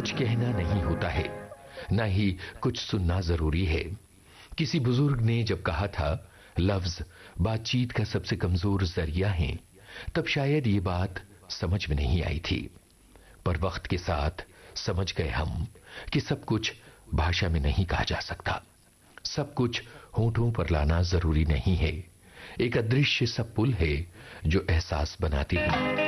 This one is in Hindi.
कुछ कहना नहीं होता है, ना ही कुछ सुनना जरूरी है। किसी बुजुर्ग ने जब कहा था लफ्ज बातचीत का सबसे कमजोर जरिया है, तब शायद ये बात समझ में नहीं आई थी। पर वक्त के साथ समझ गए हम कि सब कुछ भाषा में नहीं कहा जा सकता, सब कुछ होठों पर लाना जरूरी नहीं है। एक अदृश्य सा पुल है जो एहसास बनाती है।